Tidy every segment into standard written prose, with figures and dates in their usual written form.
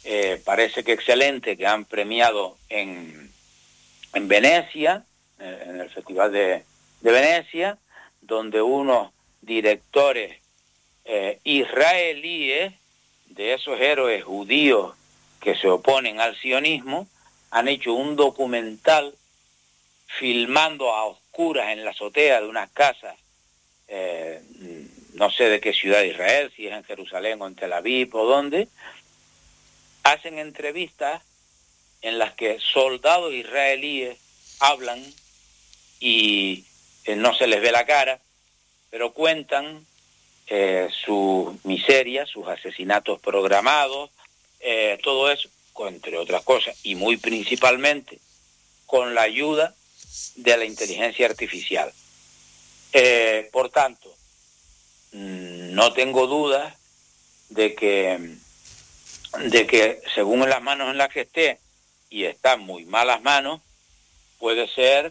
parece que excelente, que han premiado en Venecia, en el Festival de Venecia, donde unos directores israelíes, de esos héroes judíos que se oponen al sionismo, han hecho un documental filmando a oscuras en la azotea de unas casas, no sé de qué ciudad de Israel, si es en Jerusalén o en Tel Aviv o dónde. Hacen entrevistas en las que soldados israelíes hablan y no se les ve la cara, pero cuentan sus miserias, sus asesinatos programados, todo eso, entre otras cosas, y muy principalmente con la ayuda de la inteligencia artificial. Por tanto, no tengo dudas de que según en las manos en las que esté, y está en muy malas manos, puede ser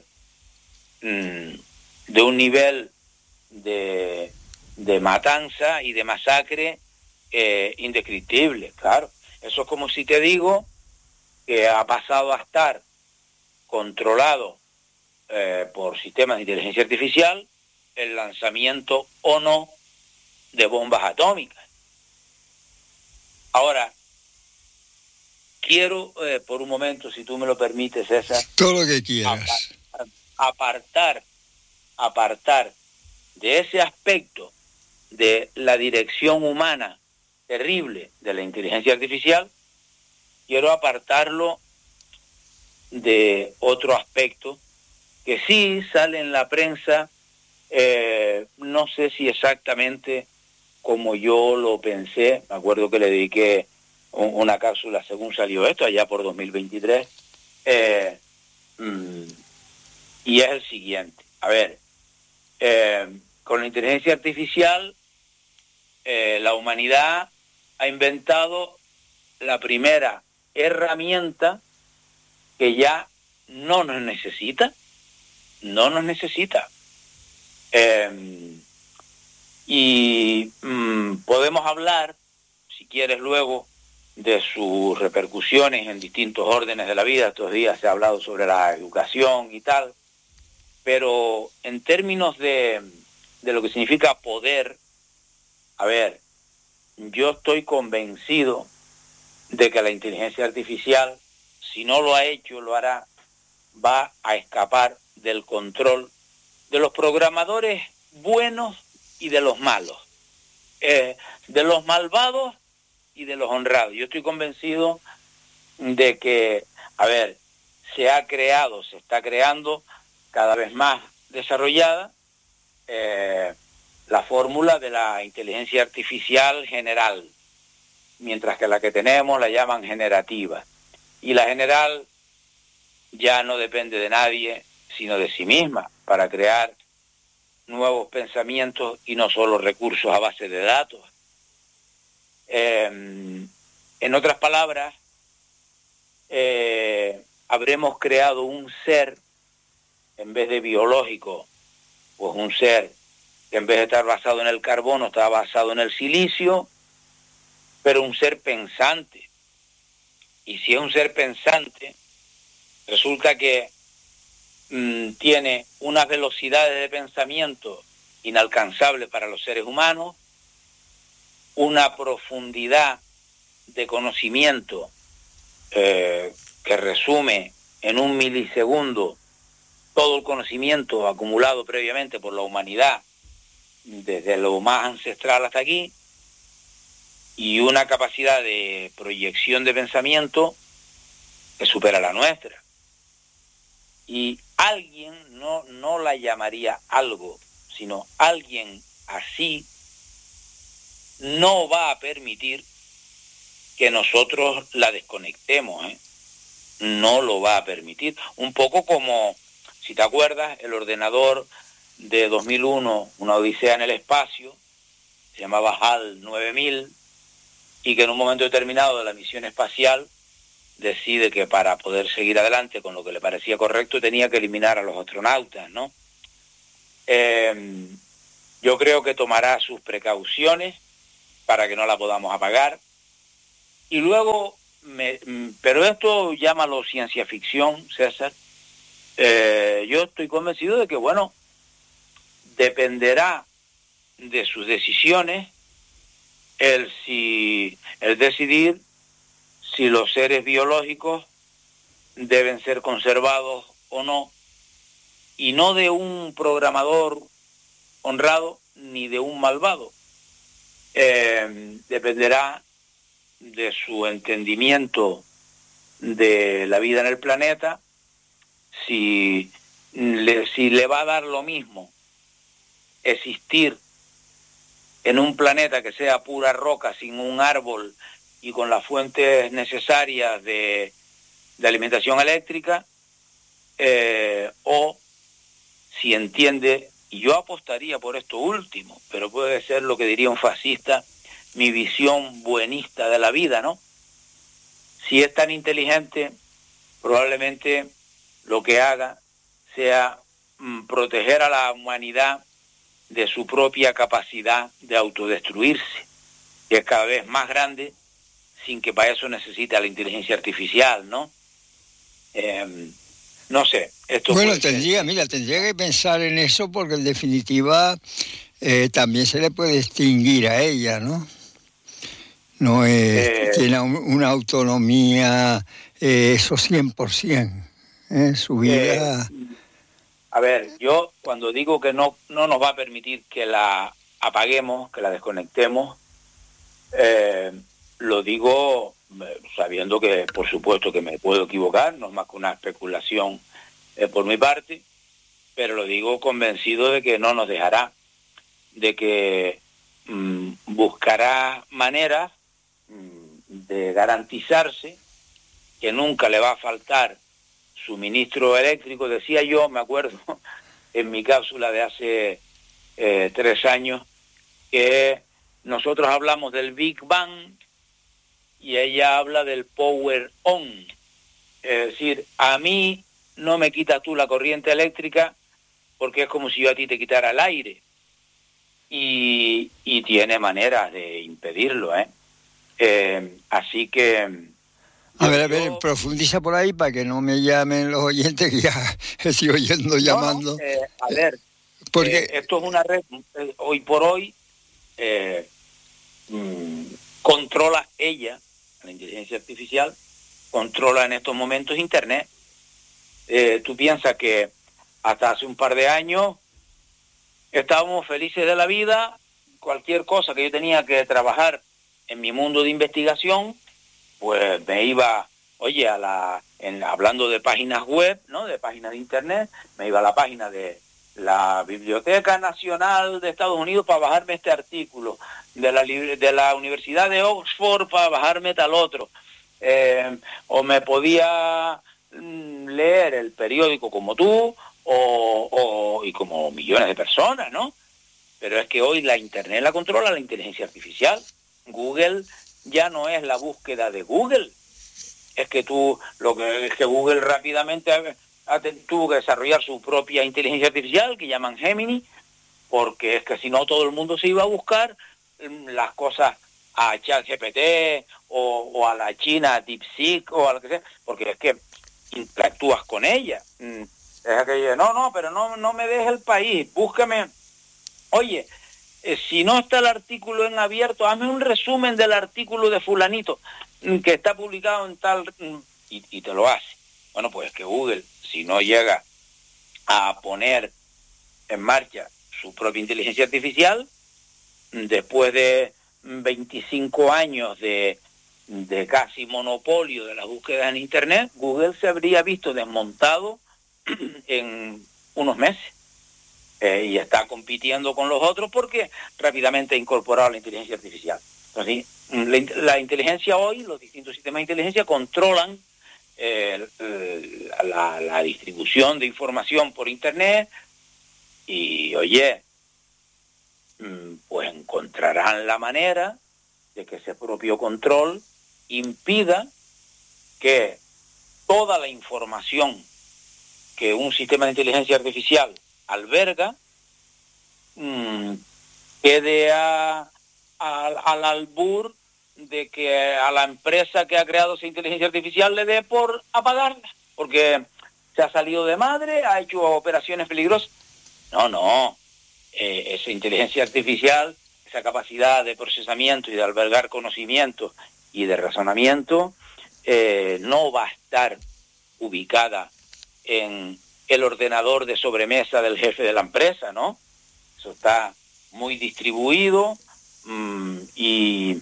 de un nivel de matanza y de masacre indescriptible, claro. Eso es como si te digo que ha pasado a estar controlado por sistemas de inteligencia artificial el lanzamiento o no de bombas atómicas. Ahora, quiero por un momento, si tú me lo permites, César, todo lo que quieras, apartar de ese aspecto de la dirección humana terrible de la inteligencia artificial, quiero apartarlo de otro aspecto que sí sale en la prensa, no sé si exactamente como yo lo pensé. Me acuerdo que le dediqué una cápsula según salió esto, allá por 2023, y es el siguiente. A ver, con la inteligencia artificial, la humanidad ha inventado la primera herramienta que ya no nos necesita. Y podemos hablar, si quieres luego, de sus repercusiones en distintos órdenes de la vida. Estos días se ha hablado sobre la educación y tal, pero en términos de lo que significa poder, a ver, yo estoy convencido de que la inteligencia artificial, si no lo ha hecho, lo hará, va a escapar del control de los programadores buenos y de los malos, de los malvados y de los honrados. Yo estoy convencido de que, a ver, se está creando cada vez más desarrollada la fórmula de la inteligencia artificial general, mientras que la que tenemos la llaman generativa. Y la general ya no depende de nadie, sino de sí misma, para crear nuevos pensamientos y no solo recursos a base de datos. En otras palabras, habremos creado un ser, en vez de biológico, pues un ser que en vez de estar basado en el carbono, está basado en el silicio, pero un ser pensante. Y si es un ser pensante, resulta que tiene unas velocidades de pensamiento inalcanzables para los seres humanos, una profundidad de conocimiento que resume en 1 milisegundo todo el conocimiento acumulado previamente por la humanidad, desde lo más ancestral hasta aquí, y una capacidad de proyección de pensamiento que supera la nuestra. Y alguien, no la llamaría algo, sino alguien así, no va a permitir que nosotros la desconectemos, no lo va a permitir. Un poco como, si te acuerdas, el ordenador de 2001, Una odisea en el espacio, se llamaba HAL 9000, y que en un momento determinado de la misión espacial decide que para poder seguir adelante con lo que le parecía correcto tenía que eliminar a los astronautas, ¿no? Yo creo que tomará sus precauciones para que no la podamos apagar. Y luego pero esto llámalo ciencia ficción, César. Yo estoy convencido de que, bueno, dependerá de sus decisiones el decidir si los seres biológicos deben ser conservados o no, y no de un programador honrado ni de un malvado. Dependerá de su entendimiento de la vida en el planeta, si le va a dar lo mismo existir en un planeta que sea pura roca, sin un árbol y con las fuentes necesarias de alimentación eléctrica, o si entiende, y yo apostaría por esto último, pero puede ser lo que diría un fascista, mi visión buenista de la vida, ¿no? Si es tan inteligente, probablemente lo que haga sea proteger a la humanidad de su propia capacidad de autodestruirse, que es cada vez más grande, sin que para eso necesite a la inteligencia artificial, ¿no? No sé. Bueno, tendría que pensar en eso, porque en definitiva también se le puede extinguir a ella, ¿no? No tiene una autonomía, eso 100%, su vida. A ver, yo cuando digo que no nos va a permitir que la apaguemos, que la desconectemos, lo digo sabiendo que, por supuesto, que me puedo equivocar, no es más que una especulación por mi parte, pero lo digo convencido de que no nos dejará, de que buscará maneras de garantizarse que nunca le va a faltar suministro eléctrico. Decía yo, me acuerdo, en mi cápsula de hace 3 años, que nosotros hablamos del Big Bang y ella habla del Power On. Es decir, a mí no me quitas tú la corriente eléctrica porque es como si yo a ti te quitara el aire. Y tiene maneras de impedirlo, así que... A ver, profundiza por ahí para que no me llamen los oyentes, que ya estoy oyendo llamando. A ver, porque esto es una red, hoy por hoy, controla ella, la inteligencia artificial, controla en estos momentos Internet. Tú piensas que hasta hace un par de años estábamos felices de la vida, cualquier cosa que yo tenía que trabajar en mi mundo de investigación, pues me iba, oye, hablando de páginas web, ¿no?, de páginas de Internet, me iba a la página de la Biblioteca Nacional de Estados Unidos para bajarme este artículo, de la Universidad de Oxford para bajarme tal otro, o me podía leer el periódico como tú, y como millones de personas, ¿no? Pero es que hoy la Internet la controla la inteligencia artificial. Google ya no es la búsqueda de Google. Es que Google rápidamente tuvo que desarrollar su propia inteligencia artificial, que llaman Gemini, porque es que si no todo el mundo se iba a buscar las cosas a ChatGPT o a la China DeepSeek o a lo que sea, porque es que interactúas con ella. Es aquello, pero no me dejes el país, búscame. Oye, si no está el artículo en abierto, hazme un resumen del artículo de fulanito que está publicado en tal, y te lo hace. Bueno, pues que Google, si no llega a poner en marcha su propia inteligencia artificial, después de 25 años de casi monopolio de la búsqueda en Internet, Google se habría visto desmontado en unos meses. Y está compitiendo con los otros porque rápidamente ha incorporado la inteligencia artificial. Entonces, la inteligencia hoy, los distintos sistemas de inteligencia controlan la distribución de información por Internet y, oye, pues encontrarán la manera de que ese propio control impida que toda la información que un sistema de inteligencia artificial alberga quede al albur de que a la empresa que ha creado esa inteligencia artificial le dé por apagarla, porque se ha salido de madre, ha hecho operaciones peligrosas. No, esa inteligencia artificial, esa capacidad de procesamiento y de albergar conocimiento y de razonamiento, no va a estar ubicada en el ordenador de sobremesa del jefe de la empresa, ¿no? Eso está muy distribuido, y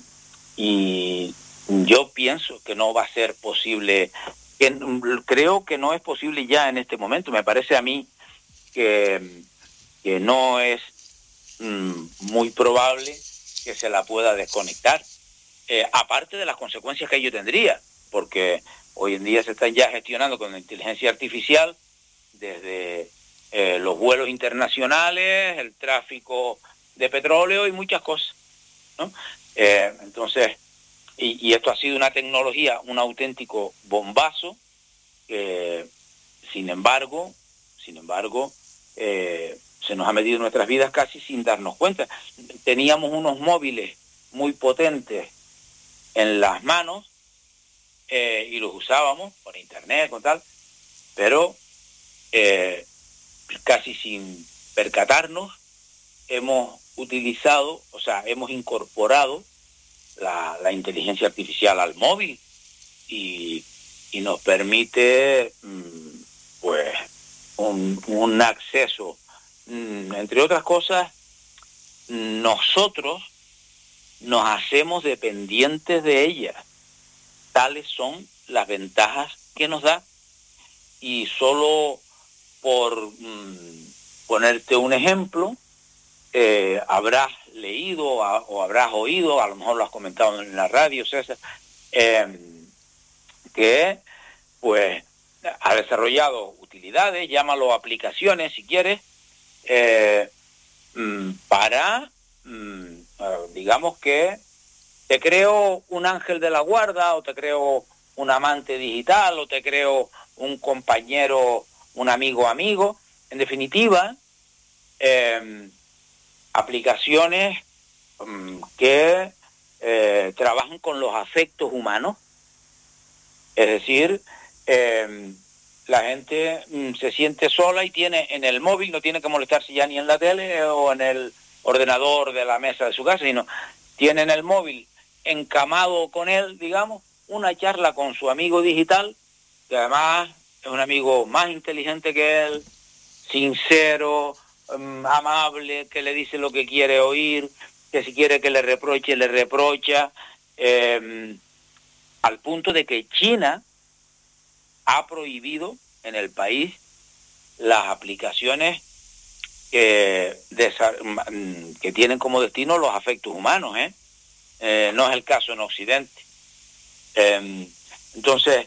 yo pienso que no va a ser posible, creo que no es posible ya en este momento. Me parece a mí que no es muy probable que se la pueda desconectar, aparte de las consecuencias que ello tendría, porque hoy en día se están ya gestionando con la inteligencia artificial desde los vuelos internacionales, el tráfico de petróleo y muchas cosas, ¿no? Entonces, y esto ha sido una tecnología, un auténtico bombazo, sin embargo, se nos ha metido en nuestras vidas casi sin darnos cuenta. Teníamos unos móviles muy potentes en las manos, y los usábamos por internet, con tal, pero casi sin percatarnos hemos utilizado, o sea, hemos incorporado la inteligencia artificial al móvil y nos permite pues un acceso, entre otras cosas. Nosotros nos hacemos dependientes de ella. Tales son las ventajas que nos da. Y solo por ponerte un ejemplo, habrás leído o habrás oído, a lo mejor lo has comentado en la radio, César, que pues ha desarrollado utilidades, llámalo aplicaciones si quieres, para, digamos que te creo un ángel de la guarda, o te creo un amante digital, o te creo un compañero, un amigo. En definitiva, aplicaciones que trabajan con los afectos humanos. Es decir, la gente se siente sola y tiene en el móvil, no tiene que molestarse ya ni en la tele o en el ordenador de la mesa de su casa, sino tiene en el móvil encamado con él, digamos, una charla con su amigo digital, que además es un amigo más inteligente que él, sincero, amable, que le dice lo que quiere oír, que si quiere que le reproche, le reprocha, al punto de que China ha prohibido en el país las aplicaciones que tienen como destino los afectos humanos, no es el caso en Occidente. Entonces,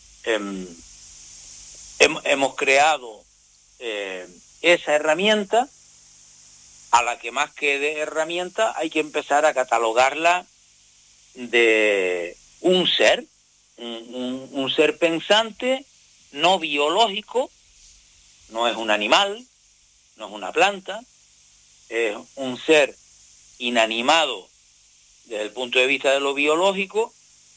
hemos creado esa herramienta, a la que más que de herramienta hay que empezar a catalogarla de un ser, un ser pensante, no biológico, no es un animal, no es una planta, es un ser inanimado desde el punto de vista de lo biológico,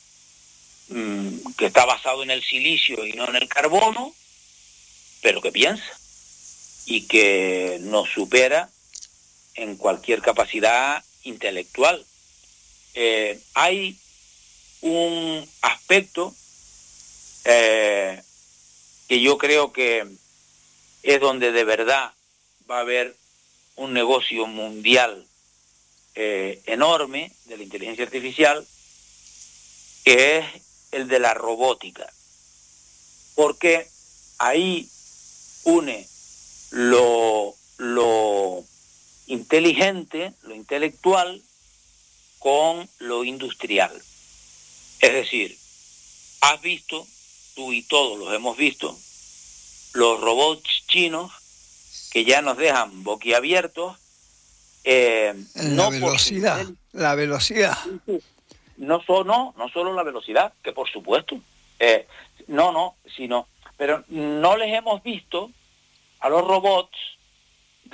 que está basado en el silicio y no en el carbono, pero que piensa y que nos supera en cualquier capacidad intelectual. Hay un aspecto que yo creo que es donde de verdad va a haber un negocio mundial enorme de la inteligencia artificial, que es el de la robótica, porque ahí une lo inteligente, lo intelectual, con lo industrial. Es decir, has visto, tú y todos los hemos visto, los robots chinos que ya nos dejan boquiabiertos. La velocidad. No solo la velocidad, que por supuesto, pero no les hemos visto a los robots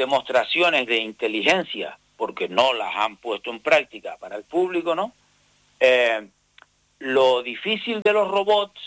demostraciones de inteligencia, porque no las han puesto en práctica para el público, ¿no? Lo difícil de los robots,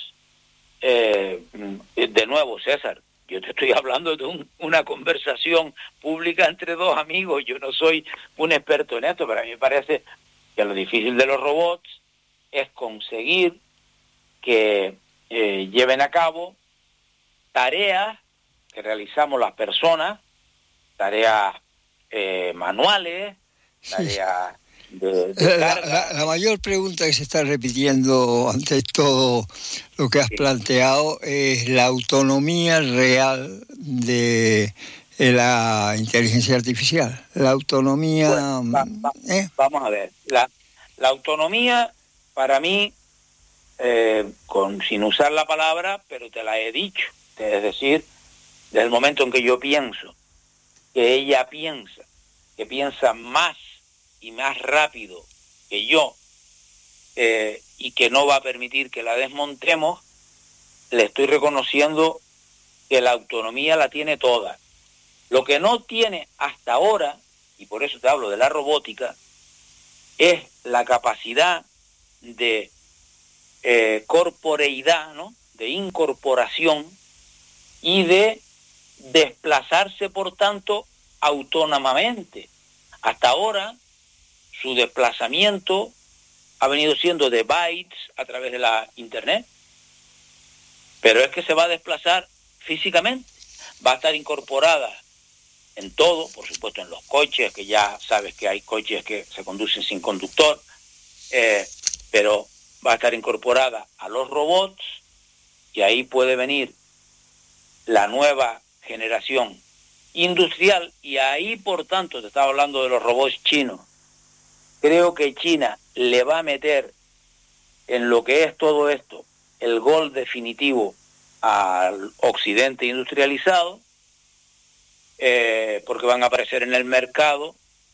de nuevo, César, yo te estoy hablando de una conversación pública entre dos amigos, yo no soy un experto en esto, pero a mí me parece que lo difícil de los robots es conseguir que lleven a cabo tareas que realizamos las personas, tareas manuales, tareas de carga. La mayor pregunta que se está repitiendo ante todo lo que has planteado es la autonomía real de la inteligencia artificial. La autonomía... Bueno, vamos a ver. La autonomía, para mí, sin usar la palabra, pero te la he dicho. Es decir, desde el momento en que yo pienso que ella piensa, que piensa más y más rápido que yo, y que no va a permitir que la desmontemos, le estoy reconociendo que la autonomía la tiene toda. Lo que no tiene hasta ahora, y por eso te hablo de la robótica, es la capacidad de corporeidad, ¿no?, de incorporación y de desplazarse, por tanto, autónomamente. Hasta ahora, su desplazamiento ha venido siendo de bytes a través de la Internet, pero es que se va a desplazar físicamente, va a estar incorporada en todo, por supuesto en los coches, que ya sabes que hay coches que se conducen sin conductor, pero va a estar incorporada a los robots, y ahí puede venir la nueva generación industrial, y ahí, por tanto, te estaba hablando de los robots chinos. Creo que China le va a meter en lo que es todo esto el gol definitivo al occidente industrializado, porque van a aparecer en el mercado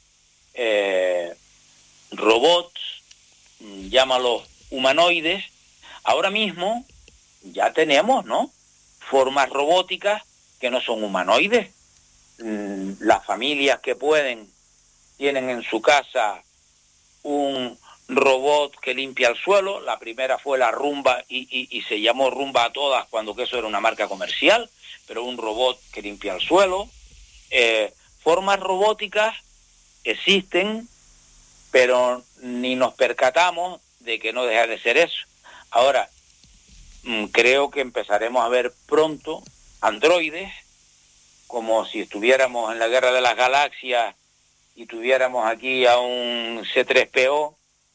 robots, llámalos humanoides. Ahora mismo ya tenemos, ¿no?, formas robóticas que no son humanoides. Las familias que pueden tienen en su casa un robot que limpia el suelo. La primera fue la Rumba y se llamó Rumba a todas cuando que eso era una marca comercial, pero un robot que limpia el suelo. Formas robóticas existen, pero ni nos percatamos de que no deja de ser eso. Ahora, creo que empezaremos a ver pronto androides, como si estuviéramos en la Guerra de las Galaxias y tuviéramos aquí a un C-3PO,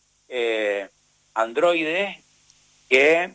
androides que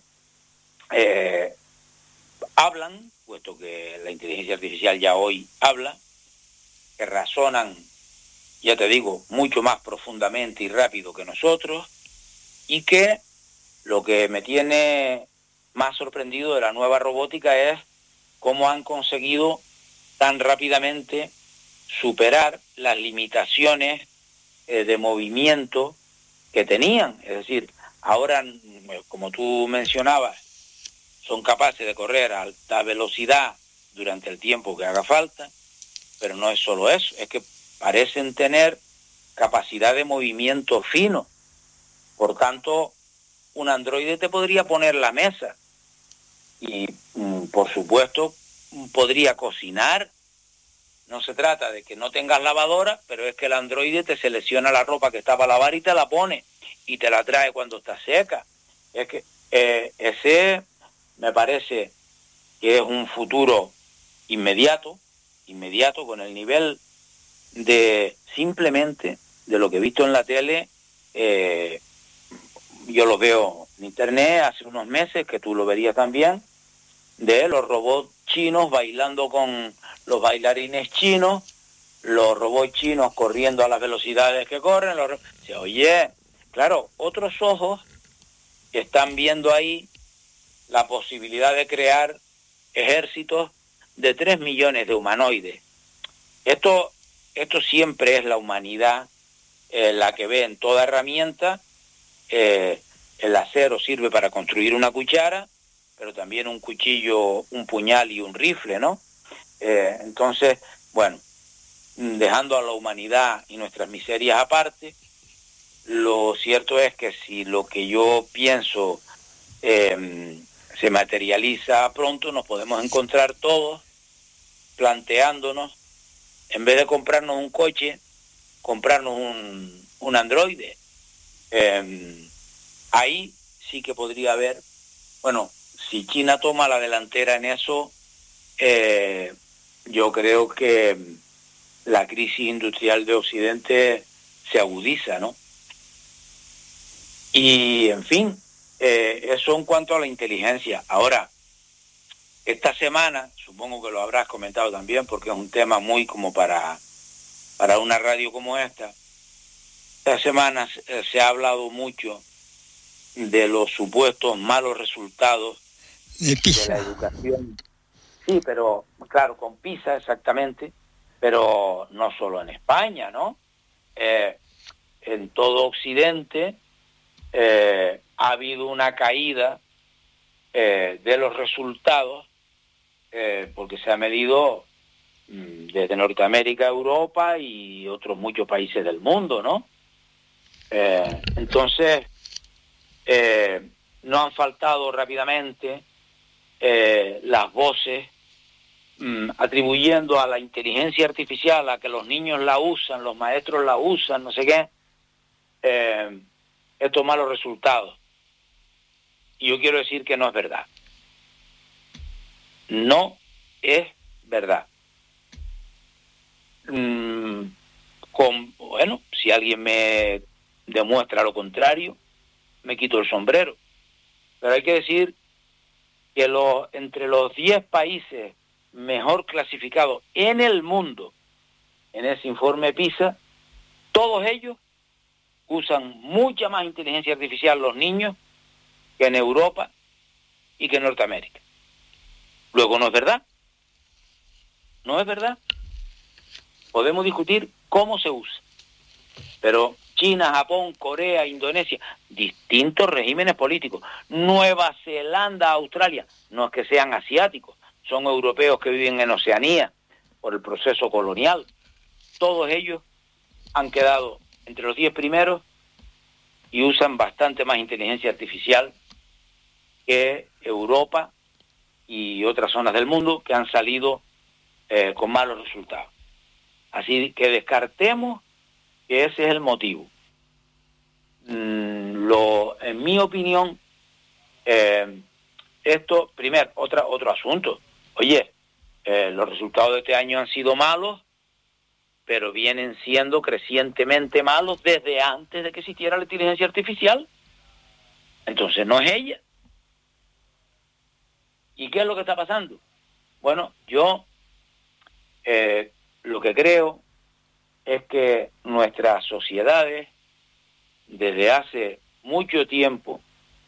hablan, puesto que la inteligencia artificial ya hoy habla, que razonan, ya te digo, mucho más profundamente y rápido que nosotros, y que lo que me tiene más sorprendido de la nueva robótica es cómo han conseguido tan rápidamente superar las limitaciones de movimiento que tenían. Es decir, ahora, como tú mencionabas, son capaces de correr a alta velocidad durante el tiempo que haga falta, pero no es solo eso, es que parecen tener capacidad de movimiento fino. Por tanto, un androide te podría poner la mesa y, por supuesto, podría cocinar. No se trata de que no tengas lavadora, pero es que el androide te selecciona la ropa que está para lavar y te la pone y te la trae cuando está seca. Es que ese me parece que es un futuro inmediato con el nivel de simplemente de lo que he visto en la tele. Yo lo veo en internet hace unos meses, que tú lo verías también, de los robots chinos bailando con los bailarines chinos, los robots chinos corriendo a las velocidades que corren. Se oye, claro, otros ojos están viendo ahí la posibilidad de crear ejércitos de 3 millones de humanoides. Esto siempre es la humanidad la que ve en toda herramienta. El acero sirve para construir una cuchara, pero también un cuchillo, un puñal y un rifle, ¿no? Entonces, bueno, dejando a la humanidad y nuestras miserias aparte, Lo cierto es que si lo que yo pienso se materializa pronto, nos podemos encontrar todos planteándonos, en vez de comprarnos un coche, comprarnos un androide. Ahí sí que podría haber, bueno, si China toma la delantera en eso, yo creo que la crisis industrial de Occidente se agudiza, ¿no? Y, en fin, eso en cuanto a la inteligencia. Ahora, esta semana, supongo que lo habrás comentado también, porque es un tema muy como para una radio como esta semana se ha hablado mucho de los supuestos malos resultados de PISA. De la educación. Sí, pero claro, con PISA exactamente, pero no solo en España, ¿no? En todo Occidente ha habido una caída de los resultados porque se ha medido desde Norteamérica a Europa y otros muchos países del mundo, ¿no? Entonces, no han faltado rápidamente las voces atribuyendo a la inteligencia artificial, a que los niños la usan, los maestros la usan, no sé qué, estos malos resultados. Y yo quiero decir que no es verdad. No es verdad. Bueno, si alguien me demuestra lo contrario, me quito el sombrero. Pero hay que decir que entre los 10 países mejor clasificados en el mundo en ese informe PISA, todos ellos usan mucha más inteligencia artificial los niños que en Europa y que en Norteamérica. Luego, ¿no es verdad? ¿No es verdad? Podemos discutir cómo se usa. Pero China, Japón, Corea, Indonesia, distintos regímenes políticos. Nueva Zelanda, Australia, no es que sean asiáticos, son europeos que viven en Oceanía por el proceso colonial. Todos ellos han quedado entre los 10 primeros y usan bastante más inteligencia artificial que Europa y otras zonas del mundo que han salido con malos resultados. Así que descartemos que ese es el motivo. En mi opinión, esto, primero, otro asunto. Oye, los resultados de este año han sido malos, pero vienen siendo crecientemente malos desde antes de que existiera la inteligencia artificial. Entonces no es ella. ¿Y qué es lo que está pasando? Bueno, yo lo que creo es que nuestras sociedades, desde hace mucho tiempo,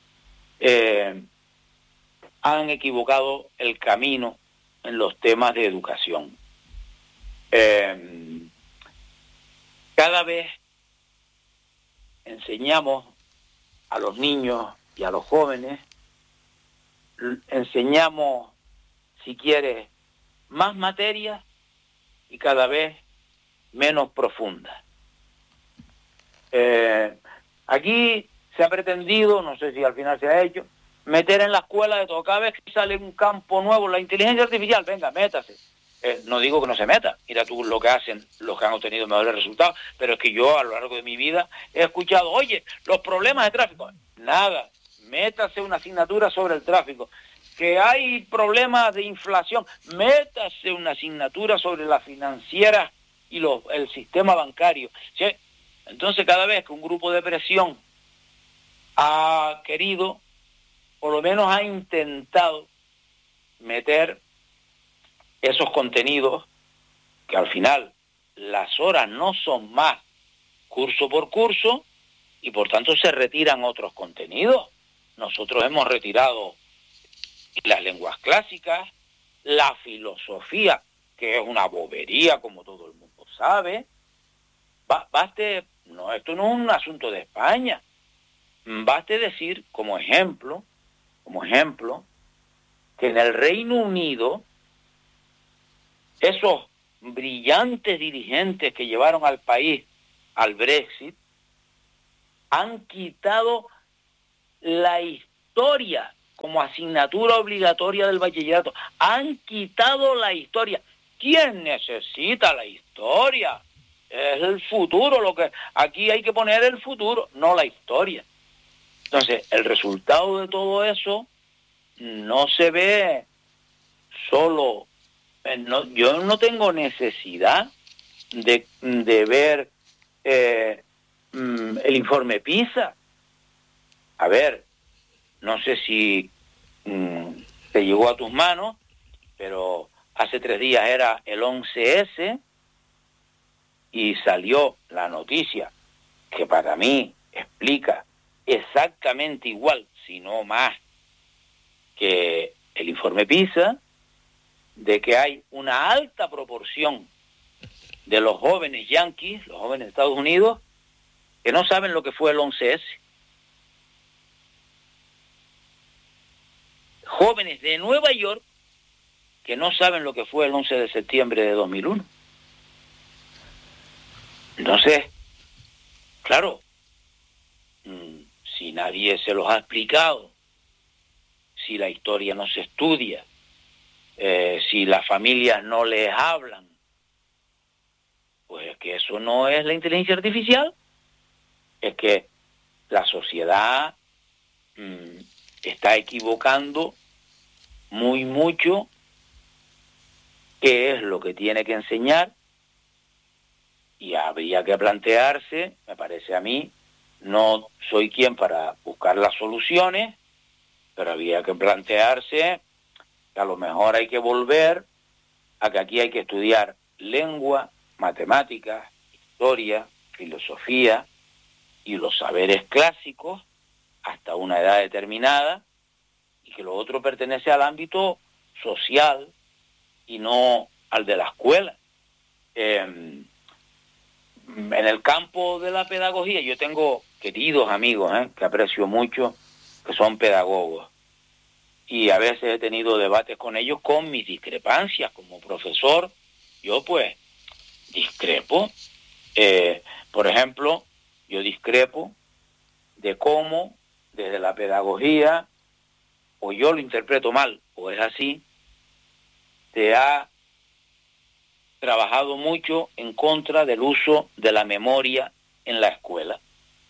han equivocado el camino en los temas de educación. Cada vez enseñamos a los niños y a los jóvenes, enseñamos, si quieres, más materias y cada vez menos profundas. Aquí se ha pretendido, no sé si al final se ha hecho, meter en la escuela de todo. Cada vez que sale un campo nuevo, la inteligencia artificial, venga, métase. No digo que no se meta, mira tú lo que hacen los que han obtenido mejores resultados, pero es que yo a lo largo de mi vida he escuchado, oye, los problemas de tráfico, nada, métase una asignatura sobre el tráfico. Que hay problemas de inflación, métase una asignatura sobre la financiera y el sistema bancario. ¿Sí? Entonces, cada vez que un grupo de presión ha querido, por lo menos ha intentado meter esos contenidos, que al final las horas no son más curso por curso y por tanto se retiran otros contenidos. Nosotros hemos retirado las lenguas clásicas, la filosofía, que es una bobería, como todo el mundo sabe. No, esto no es un asunto de España. Baste decir, como ejemplo, que en el Reino Unido, esos brillantes dirigentes que llevaron al país al Brexit, Han quitado la historia como asignatura obligatoria del bachillerato. Han quitado la historia. ¿Quién necesita la historia? Es el futuro, lo que aquí hay que poner el futuro, no la historia. Entonces, el resultado de todo eso no se ve solo. Yo no tengo necesidad de ver el informe PISA. A ver, no sé si te llegó a tus manos, pero hace 3 días era el 11S y salió la noticia que para mí explica exactamente igual, si no más, que el informe PISA, de que hay una alta proporción de los jóvenes yanquis, los jóvenes de Estados Unidos, que no saben lo que fue el 11S. Jóvenes de Nueva York que no saben lo que fue el 11 de septiembre de 2001. Entonces, claro, si nadie se los ha explicado, si la historia no se estudia, si las familias no les hablan, pues es que eso no es la inteligencia artificial, es que la sociedad está equivocando mucho qué es lo que tiene que enseñar, y habría que plantearse, me parece a mí, no soy quien para buscar las soluciones, pero habría que plantearse que a lo mejor hay que volver a que aquí hay que estudiar lengua, matemáticas, historia, filosofía y los saberes clásicos hasta una edad determinada, y que lo otro pertenece al ámbito social y no al de la escuela. En el campo de la pedagogía yo tengo queridos amigos que aprecio mucho, que son pedagogos, y a veces he tenido debates con ellos con mis discrepancias como profesor. Yo pues discrepo. Por ejemplo, yo discrepo de cómo desde la pedagogía, o yo lo interpreto mal, o es así, se ha trabajado mucho en contra del uso de la memoria en la escuela.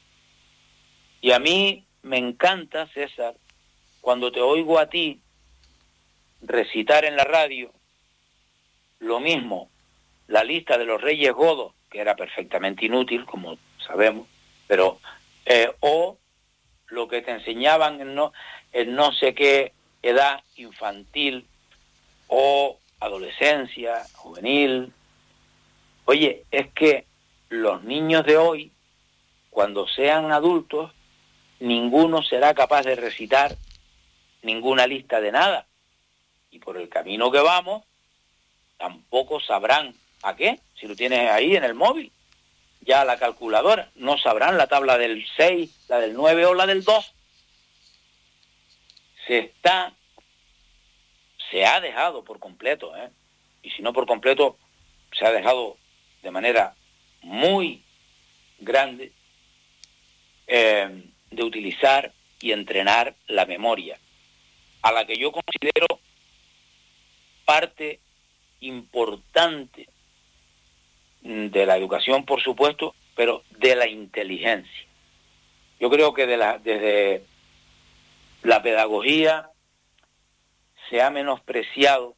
Y a mí me encanta, César, cuando te oigo a ti recitar en la radio lo mismo, la lista de los Reyes Godos, que era perfectamente inútil, como sabemos, pero o lo que te enseñaban en no sé qué edad infantil o adolescencia, juvenil. Oye, es que los niños de hoy, cuando sean adultos, ninguno será capaz de recitar ninguna lista de nada. Y por el camino que vamos, tampoco sabrán a qué, si lo tienes ahí en el móvil, ya la calculadora, no sabrán la tabla del 6, la del 9 o la del 2. Se ha dejado por completo, y si no por completo, se ha dejado de manera muy grande de utilizar y entrenar la memoria, a la que yo considero parte importante de la educación, por supuesto, pero de la inteligencia. Yo creo que desde la pedagogía se ha menospreciado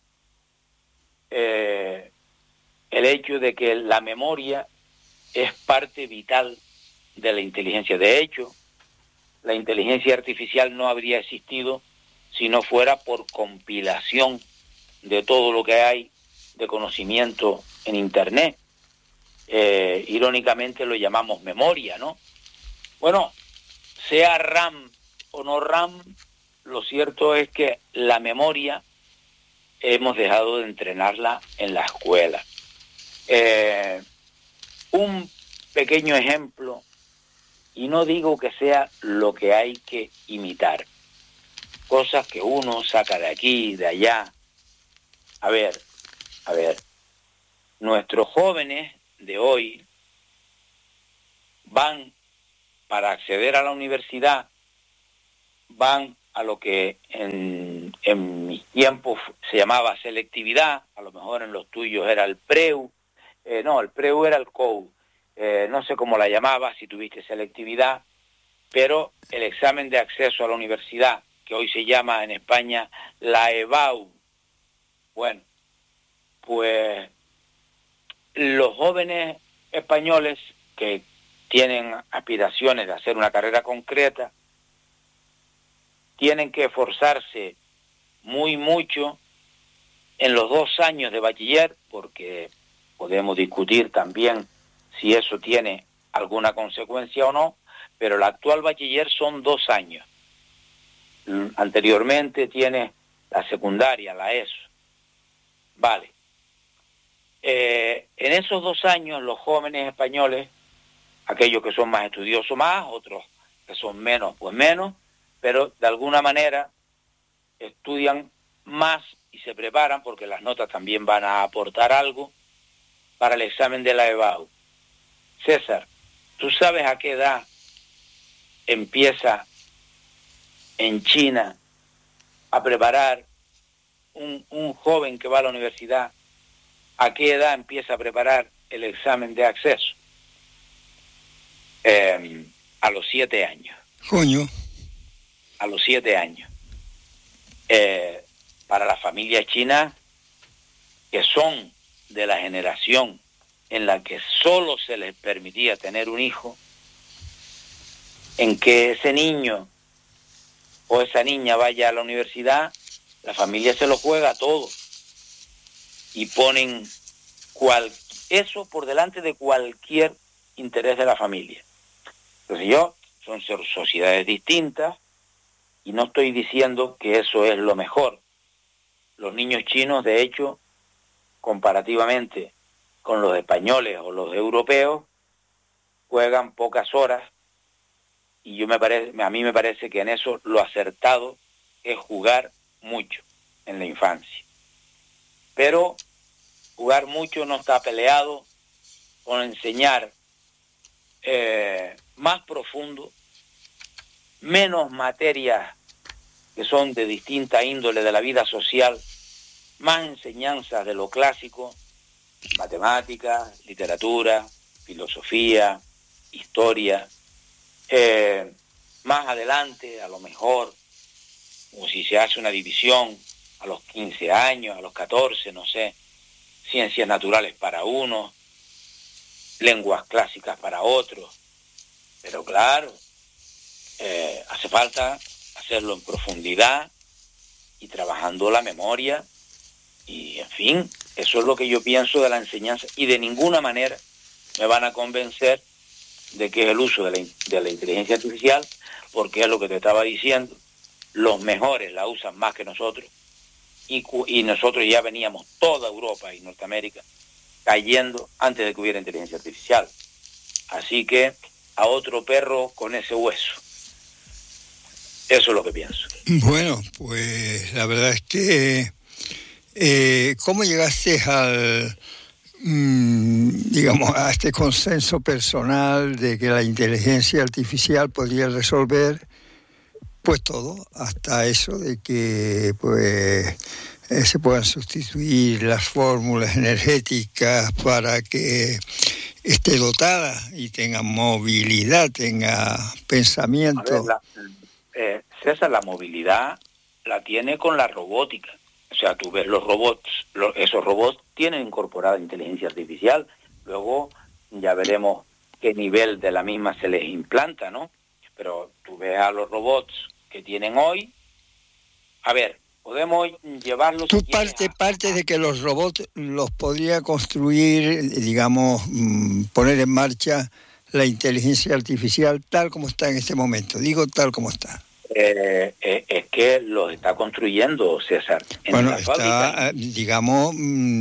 el hecho de que la memoria es parte vital de la inteligencia. De hecho, la inteligencia artificial no habría existido si no fuera por compilación de todo lo que hay de conocimiento en Internet. Irónicamente lo llamamos memoria, ¿no? Bueno, sea RAM o no RAM, lo cierto es que la memoria hemos dejado de entrenarla en la escuela. Un pequeño ejemplo, y no digo que sea lo que hay que imitar, cosas que uno saca de aquí, de allá. A ver, nuestros jóvenes de hoy van para acceder a la universidad van a lo que en mis tiempos se llamaba selectividad, a lo mejor en los tuyos era el PREU, no, el PREU era el COU, no sé cómo la llamaba, si tuviste selectividad, pero el examen de acceso a la universidad, que hoy se llama en España la EBAU, bueno, pues los jóvenes españoles que tienen aspiraciones de hacer una carrera concreta, tienen que esforzarse mucho en los 2 años de bachiller, porque podemos discutir también si eso tiene alguna consecuencia o no, pero el actual bachiller son 2 años. Anteriormente tiene la secundaria, la ESO. Vale. En esos 2 años los jóvenes españoles, aquellos que son más estudiosos más, otros que son menos, pues menos, pero de alguna manera estudian más y se preparan, porque las notas también van a aportar algo, para el examen de la EBAU. César, ¿tú sabes a qué edad empieza en China a preparar un joven que va a la universidad? ¿A qué edad empieza a preparar el examen de acceso? A los 7 años. Coño. A los 7 años. Para las familias chinas, que son de la generación en la que solo se les permitía tener un hijo, en que ese niño o esa niña vaya a la universidad, la familia se lo juega todo y ponen eso por delante de cualquier interés de la familia. Entonces son sociedades distintas y no estoy diciendo que eso es lo mejor. Los niños chinos, de hecho, comparativamente con los españoles o los europeos, juegan pocas horas y a mí me parece que en eso lo acertado es jugar mucho en la infancia. Pero jugar mucho no está peleado con enseñar más profundo, menos materias que son de distinta índole de la vida social, más enseñanzas de lo clásico, matemáticas, literatura, filosofía, historia. Más adelante, a lo mejor, o si se hace una división a los 15 años, a los 14, no sé, ciencias naturales para unos, lenguas clásicas para otros. Pero claro, hace falta hacerlo en profundidad y trabajando la memoria. Y, en fin, eso es lo que yo pienso de la enseñanza. Y de ninguna manera me van a convencer de que es el uso de la inteligencia artificial, porque es lo que te estaba diciendo. Los mejores la usan más que nosotros. Y nosotros ya veníamos, toda Europa y Norteamérica, cayendo antes de que hubiera inteligencia artificial. Así que a otro perro con ese hueso. Eso es lo que pienso. Bueno, pues la verdad es que ¿cómo llegaste digamos, a este consenso personal de que la inteligencia artificial podría resolver pues todo, hasta eso de que pues se puedan sustituir las fórmulas energéticas para que esté dotada y tenga movilidad, tenga pensamiento? A ver, César, la movilidad la tiene con la robótica. O sea, tú ves los robots, esos robots tienen incorporada inteligencia artificial. Luego ya veremos qué nivel de la misma se les implanta, ¿no? Pero tú ves a los robots que tienen hoy. A ver, podemos llevarlos... Tú parte de que los robots los podría construir, digamos, poner en marcha la inteligencia artificial tal como está en este momento. Digo tal como está. Es que los está construyendo, César. Bueno, está, digamos,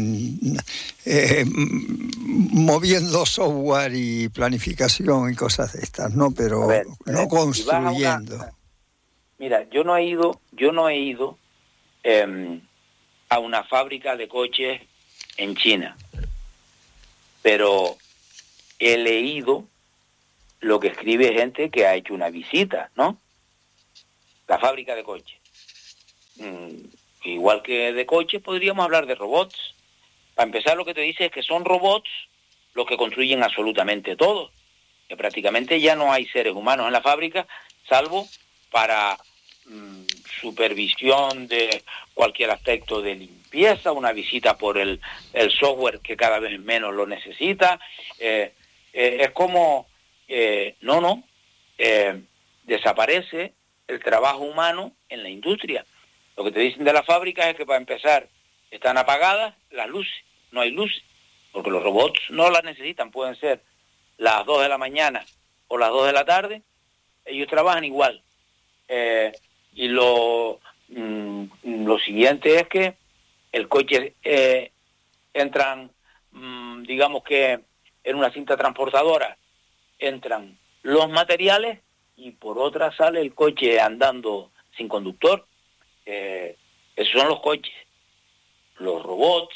moviendo software y planificación y cosas de estas, ¿no? Pero no construyendo. Mira, yo no he ido a una fábrica de coches en China, pero he leído lo que escribe gente que ha hecho una visita, ¿no? La fábrica de coches. Igual que de coches, podríamos hablar de robots. Para empezar, lo que te dice es que son robots los que construyen absolutamente todo, que prácticamente ya no hay seres humanos en la fábrica, salvo para supervisión de cualquier aspecto de limpieza, una visita por el software que cada vez menos lo necesita. Es como, desaparece el trabajo humano en la industria. Lo que te dicen de las fábricas es que, para empezar, están apagadas las luces, no hay luces, porque los robots no las necesitan, pueden ser las 2 de la mañana o las 2 de la tarde, ellos trabajan igual. Y lo siguiente es que el coche entran, digamos que en una cinta transportadora entran los materiales y por otra sale el coche andando sin conductor. Esos son los coches. Los robots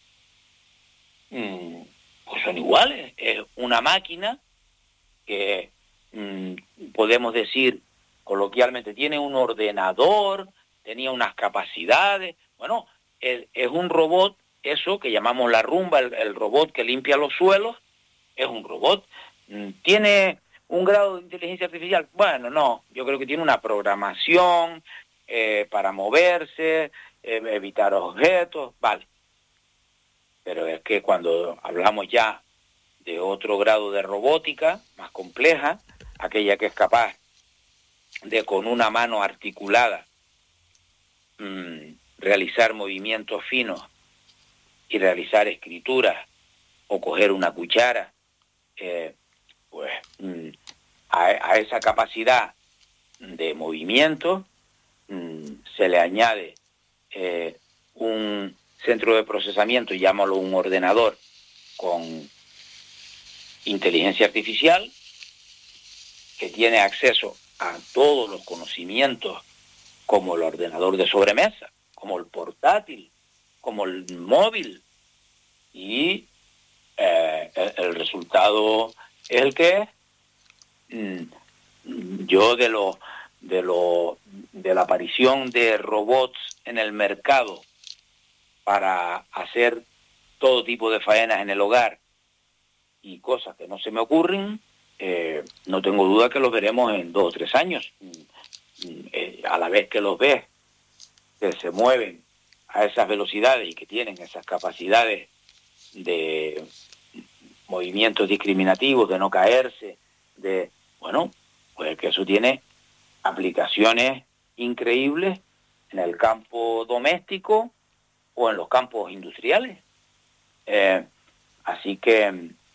pues son iguales. Es una máquina que podemos decir coloquialmente tiene un ordenador, tenía unas capacidades. Bueno, es un robot, eso que llamamos la rumba, el robot que limpia los suelos, es un robot. ¿Tiene un grado de inteligencia artificial? Bueno, no, yo creo que tiene una programación para moverse, evitar objetos, vale. Pero es que cuando hablamos ya de otro grado de robótica, más compleja, aquella que es capaz de con una mano articulada realizar movimientos finos y realizar escrituras o coger una cuchara, a esa capacidad de movimiento se le añade un centro de procesamiento, llámalo un ordenador, con inteligencia artificial, que tiene acceso a todos los conocimientos, como el ordenador de sobremesa, como el portátil, como el móvil, y el resultado es el que es. Yo de la aparición de robots en el mercado para hacer todo tipo de faenas en el hogar y cosas que no se me ocurren, no tengo duda que los veremos en 2 o 3 años. A la vez que los ves, que se mueven a esas velocidades y que tienen esas capacidades de movimientos discriminativos, de no caerse, pues que eso tiene aplicaciones increíbles en el campo doméstico o en los campos industriales. Así que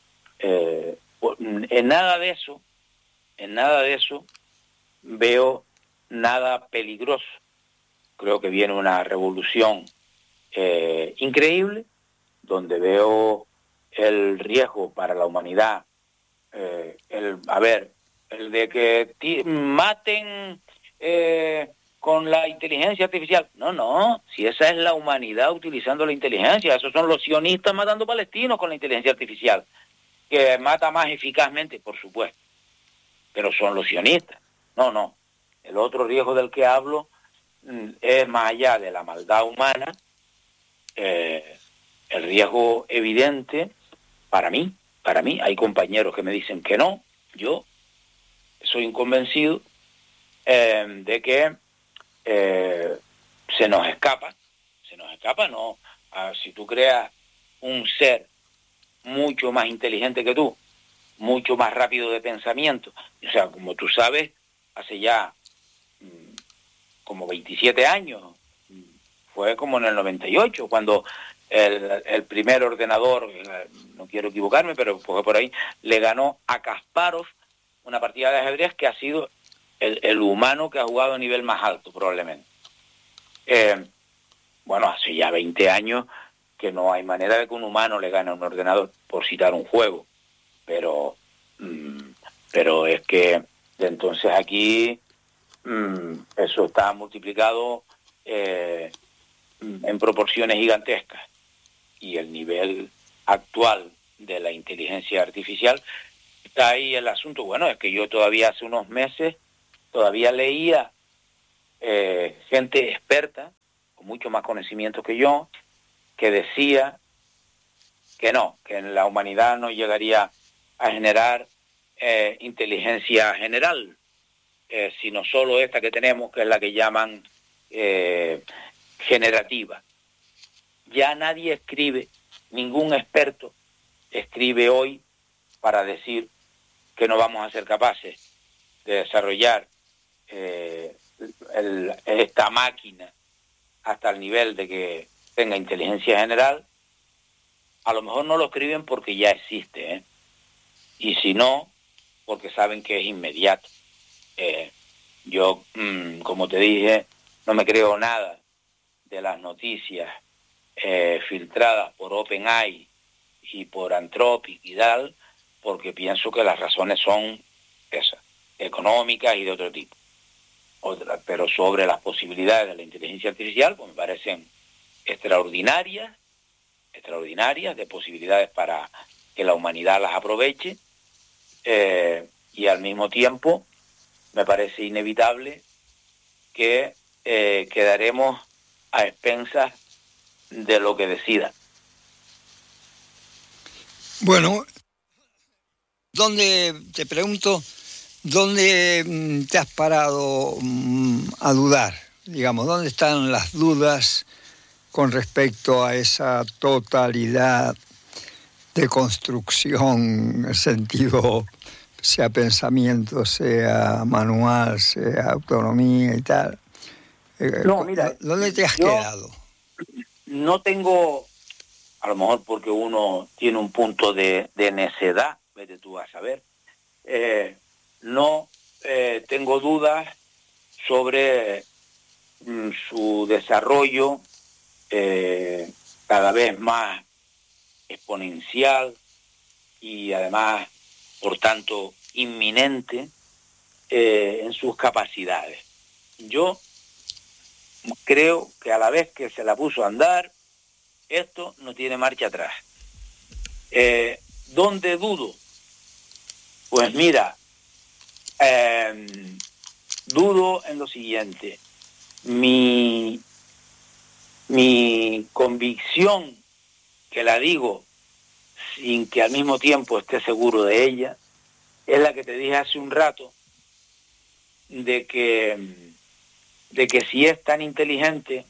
en nada de eso veo nada peligroso. Creo que viene una revolución increíble, donde veo el riesgo para la humanidad, el de que maten con la inteligencia artificial. No, si esa es la humanidad utilizando la inteligencia, esos son los sionistas matando palestinos con la inteligencia artificial, que mata más eficazmente, por supuesto, pero son los sionistas. No. El otro riesgo del que hablo es más allá de la maldad humana, el riesgo evidente para mí, hay compañeros que me dicen que no, yo soy un convencido de que se nos escapa, no. Si tú creas un ser mucho más inteligente que tú, mucho más rápido de pensamiento, o sea, como tú sabes, hace ya como 27 años, fue como en el 98, cuando el primer ordenador, no quiero equivocarme, pero fue por ahí, le ganó a Kasparov una partida de ajedrez que ha sido el humano que ha jugado a nivel más alto, probablemente. Hace ya 20 años que no hay manera de que un humano le gane a un ordenador, por citar un juego. Pero es que de entonces aquí eso está multiplicado en proporciones gigantescas. Y el nivel actual de la inteligencia artificial está ahí el asunto. Bueno, es que yo todavía hace unos meses todavía leía gente experta, con mucho más conocimiento que yo, que decía que no, que la humanidad no llegaría a generar inteligencia general, sino solo esta que tenemos, que es la que llaman generativa. Ya nadie escribe, ningún experto escribe hoy para decir que no vamos a ser capaces de desarrollar esta máquina hasta el nivel de que tenga inteligencia general. A lo mejor no lo escriben porque ya existe, ¿eh? Y si no, porque saben que es inmediato. Yo, como te dije, no me creo nada de las noticias filtradas por OpenAI y por Anthropic y tal, porque pienso que las razones son esas, económicas y de otro tipo. Pero sobre las posibilidades de la inteligencia artificial, pues me parecen extraordinarias, de posibilidades para que la humanidad las aproveche, y al mismo tiempo me parece inevitable que quedaremos a expensas de lo que decida. Bueno, te pregunto, ¿dónde te has parado a dudar? Digamos, ¿dónde están las dudas con respecto a esa totalidad de construcción, en el sentido, sea pensamiento, sea manual, sea autonomía y tal? No, mira, ¿Dónde te has quedado? No tengo, a lo mejor porque uno tiene un punto de necedad, vete tú a saber, no tengo dudas sobre su desarrollo cada vez más exponencial y además, por tanto, inminente en sus capacidades. Yo creo que a la vez que se la puso a andar, esto no tiene marcha atrás. ¿Dónde dudo? Pues mira, dudo en lo siguiente. Mi convicción, que la digo sin que al mismo tiempo esté seguro de ella, es la que te dije hace un rato, de que si es tan inteligente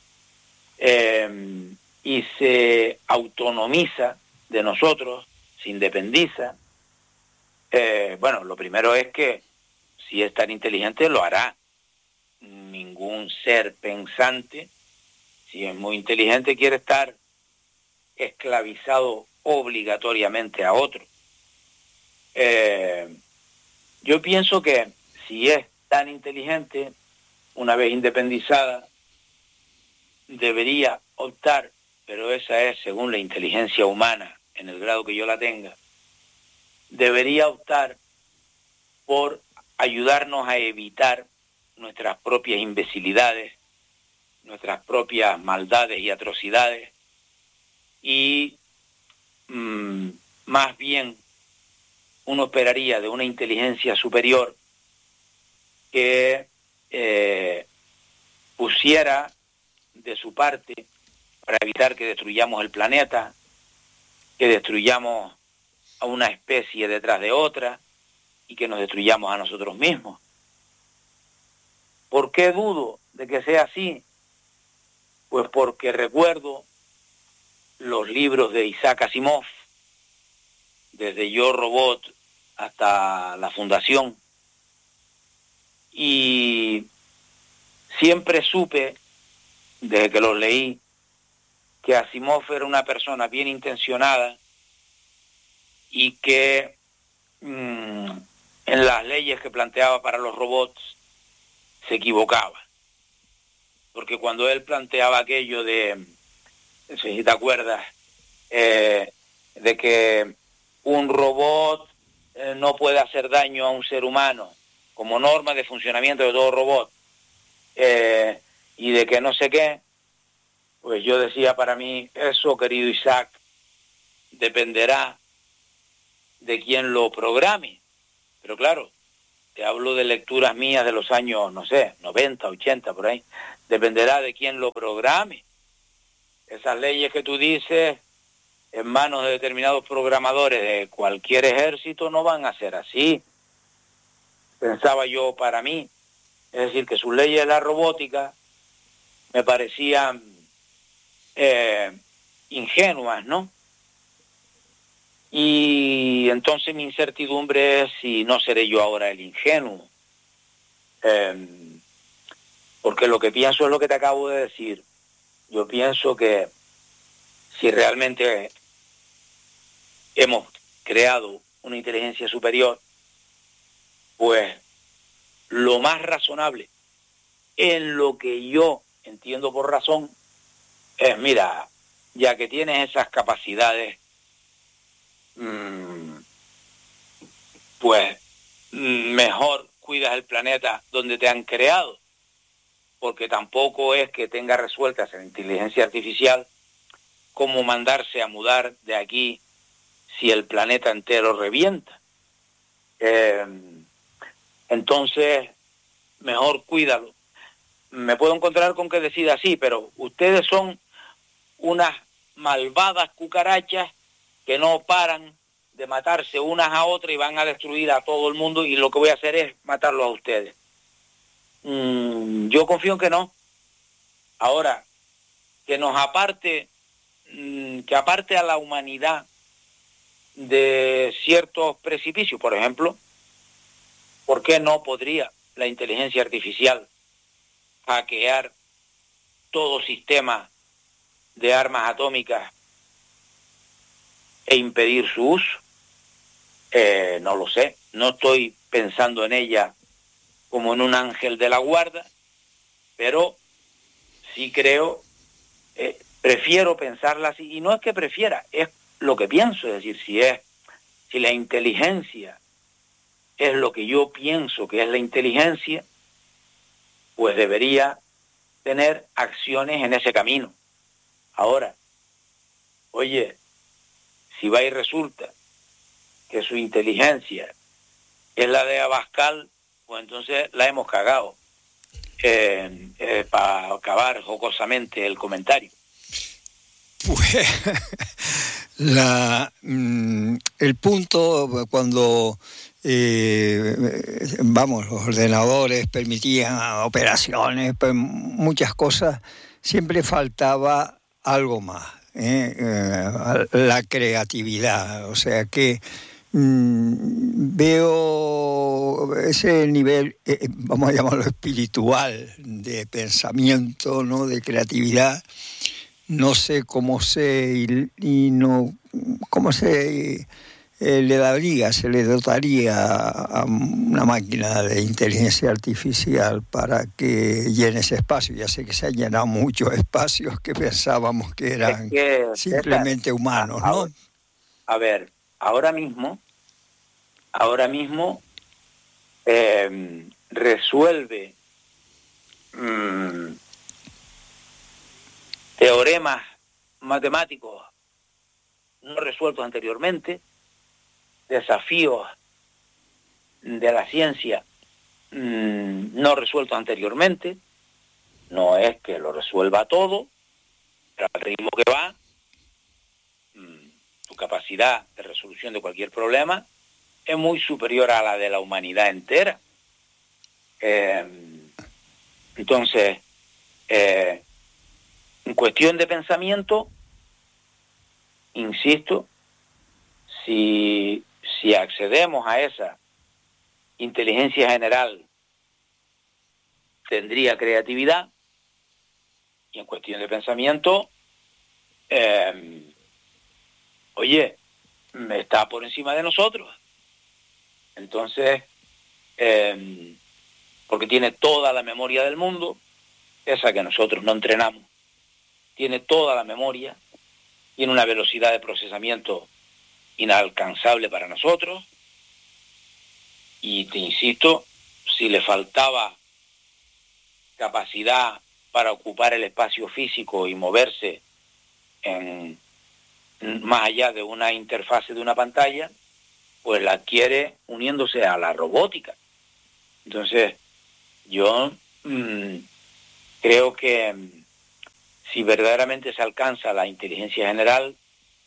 y se autonomiza de nosotros, se independiza, bueno, lo primero es que si es tan inteligente lo hará. Ningún ser pensante, si es muy inteligente, quiere estar esclavizado obligatoriamente a otro. Yo pienso que si es tan inteligente, una vez independizada, debería optar, pero esa es según la inteligencia humana, en el grado que yo la tenga, debería optar por ayudarnos a evitar nuestras propias imbecilidades, nuestras propias maldades y atrocidades, y más bien uno esperaría de una inteligencia superior que pusiera de su parte para evitar que destruyamos el planeta, que destruyamos a una especie detrás de otra y que nos destruyamos a nosotros mismos. ¿Por qué dudo de que sea así? Pues porque recuerdo los libros de Isaac Asimov, desde Yo Robot hasta La Fundación, y siempre supe, desde que los leí, que Asimov era una persona bien intencionada y que en las leyes que planteaba para los robots se equivocaba. Porque cuando él planteaba aquello de, no sé si te acuerdas, de que un robot no puede hacer daño a un ser humano como norma de funcionamiento de todo robot, y de que no sé qué, pues yo decía, para mí eso, querido Isaac, dependerá de quien lo programe. Pero claro, te hablo de lecturas mías de los años, no sé, 90, 80, por ahí. Dependerá de quién lo programe. Esas leyes que tú dices, en manos de determinados programadores de cualquier ejército, no van a ser así. Pensaba yo para mí. Es decir, que sus leyes de la robótica me parecían ingenuas, ¿no? Y entonces mi incertidumbre es si no seré yo ahora el ingenuo. Porque lo que pienso es lo que te acabo de decir. Yo pienso que si realmente hemos creado una inteligencia superior, pues lo más razonable, en lo que yo entiendo por razón, es, mira, ya que tienes esas capacidades, pues mejor cuidas el planeta donde te han creado, porque tampoco es que tenga resueltas en inteligencia artificial cómo mandarse a mudar de aquí si el planeta entero revienta. Entonces, mejor cuídalo. Me puedo encontrar con que decida así, pero ustedes son unas malvadas cucarachas que no paran de matarse unas a otras y van a destruir a todo el mundo, y lo que voy a hacer es matarlos a ustedes. Yo confío en que no. Ahora, que nos aparte, que aparte a la humanidad de ciertos precipicios, por ejemplo, ¿por qué no podría la inteligencia artificial hackear todo sistema de armas atómicas e impedir su uso? No lo sé, no estoy pensando en ella como en un ángel de la guarda, pero sí creo, prefiero pensarla así, y no es que prefiera, es lo que pienso. Es decir, si la inteligencia es lo que yo pienso que es la inteligencia, pues debería tener acciones en ese camino. Ahora, oye, si va y resulta que su inteligencia es la de Abascal, pues entonces la hemos cagado, para acabar jocosamente el comentario. Pues el punto cuando los ordenadores permitían operaciones, pues muchas cosas, siempre faltaba algo más, la creatividad. O sea que veo ese nivel, vamos a llamarlo espiritual, de pensamiento, ¿no?, de creatividad. No sé cómo se le dotaría a una máquina de inteligencia artificial para que llene ese espacio. Ya sé que se han llenado muchos espacios que pensábamos que eran simplemente humanos, ¿no? A ver, ahora mismo resuelve teoremas matemáticos no resueltos anteriormente, desafíos de la ciencia no resueltos anteriormente. No es que lo resuelva todo, pero al ritmo que va, su capacidad de resolución de cualquier problema es muy superior a la de la humanidad entera. Entonces, en cuestión de pensamiento, insisto, si accedemos a esa inteligencia general, tendría creatividad, y en cuestión de pensamiento, está por encima de nosotros. Entonces, porque tiene toda la memoria del mundo, esa que nosotros no entrenamos, tiene toda la memoria, tiene una velocidad de procesamiento inalcanzable para nosotros, y te insisto, si le faltaba capacidad para ocupar el espacio físico y moverse más allá de una interfase de una pantalla, pues la adquiere uniéndose a la robótica. Entonces, yo creo que si verdaderamente se alcanza la inteligencia general,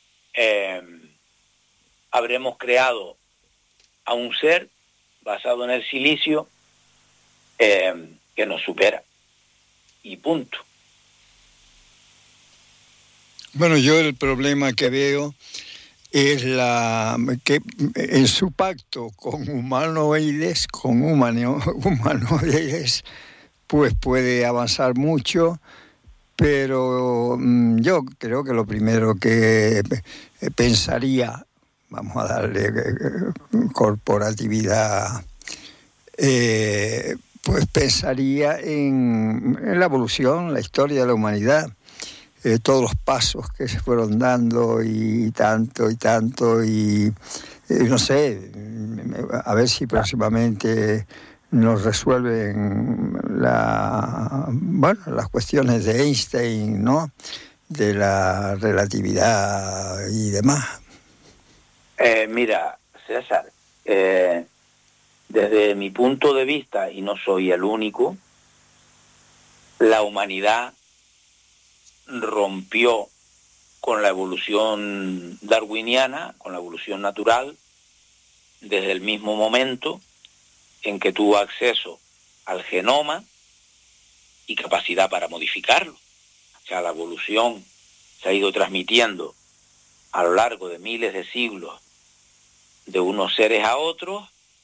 habremos creado a un ser basado en el silicio que nos supera. Y punto. Bueno, yo el problema que veo es que en su pacto con humanoides, pues puede avanzar mucho, pero yo creo que lo primero que pensaría, vamos a darle corporatividad, pues pensaría en la evolución, la historia de la humanidad. Todos los pasos que se fueron dando y tanto, y no sé, a ver si próximamente nos resuelven las cuestiones de Einstein, ¿no? De la relatividad y demás. Mira, César, desde mi punto de vista, y no soy el único, la humanidad rompió con la evolución darwiniana, con la evolución natural, desde el mismo momento en que tuvo acceso al genoma y capacidad para modificarlo. O sea, la evolución se ha ido transmitiendo a lo largo de miles de siglos de unos seres a otros,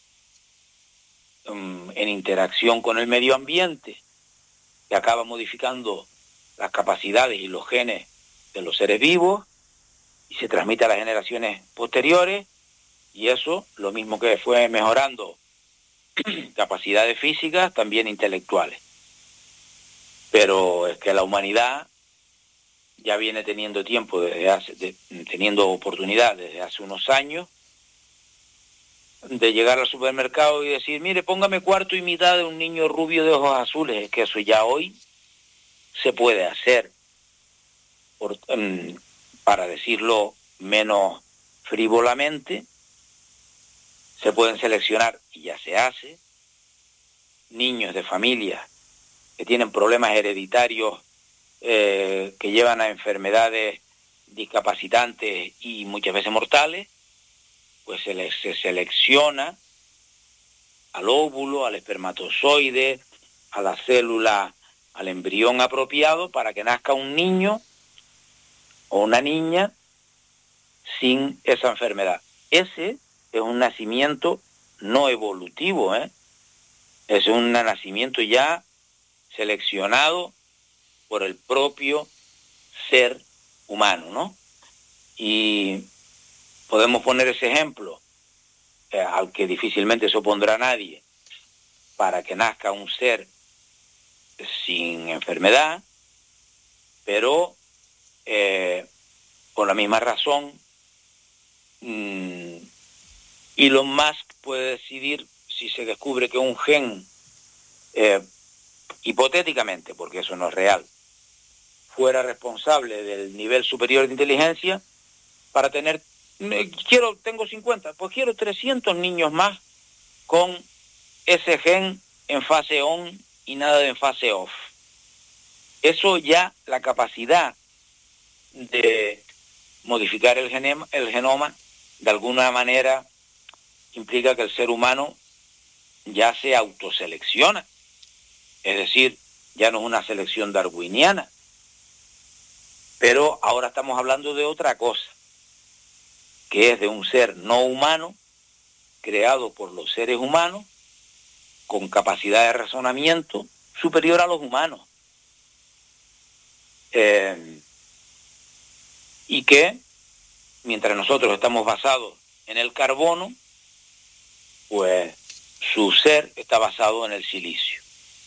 en interacción con el medio ambiente, que acaba modificando las capacidades y los genes de los seres vivos y se transmite a las generaciones posteriores, y eso, lo mismo que fue mejorando capacidades físicas, también intelectuales. Pero es que la humanidad ya viene teniendo teniendo oportunidad desde hace unos años de llegar al supermercado y decir, mire, póngame cuarto y mitad de un niño rubio de ojos azules. Es que eso ya hoy se puede hacer, para decirlo menos frívolamente. Se pueden seleccionar, y ya se hace, niños de familias que tienen problemas hereditarios que llevan a enfermedades discapacitantes y muchas veces mortales, pues se selecciona al óvulo, al espermatozoide, a la célula, al embrión apropiado para que nazca un niño o una niña sin esa enfermedad. Ese es un nacimiento no evolutivo, es un nacimiento ya seleccionado por el propio ser humano, ¿no? Y podemos poner ese ejemplo, al que difícilmente se opondrá nadie, para que nazca un ser sin enfermedad, pero por la misma razón, Elon Musk puede decidir, si se descubre que un gen, hipotéticamente, porque eso no es real, fuera responsable del nivel superior de inteligencia, para tener, tengo 50, pues quiero 300 niños más con ese gen en fase on y nada de en fase off. Eso ya, la capacidad de modificar el genoma, de alguna manera implica que el ser humano ya se autoselecciona. Es decir, ya no es una selección darwiniana. Pero ahora estamos hablando de otra cosa, que es de un ser no humano, creado por los seres humanos, con capacidad de razonamiento superior a los humanos. Y que, mientras nosotros estamos basados en el carbono, pues su ser está basado en el silicio.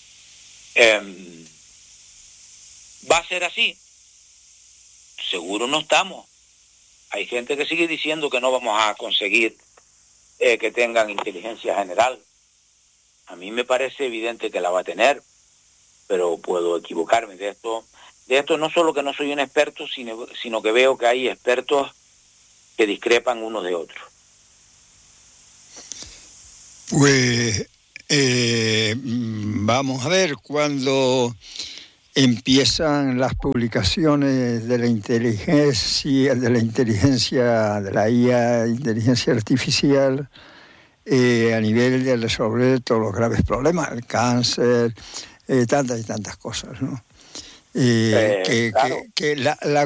¿Va a ser así? Seguro no estamos. Hay gente que sigue diciendo que no vamos a conseguir que tengan inteligencia general. A mí me parece evidente que la va a tener, pero puedo equivocarme. De esto no solo que no soy un experto, sino que veo que hay expertos que discrepan unos de otros. Pues vamos a ver, cuando empiezan las publicaciones de la inteligencia, de la IA, inteligencia artificial, a nivel de resolver todos los graves problemas, el cáncer, tantas y tantas cosas, ¿no? Claro. Que la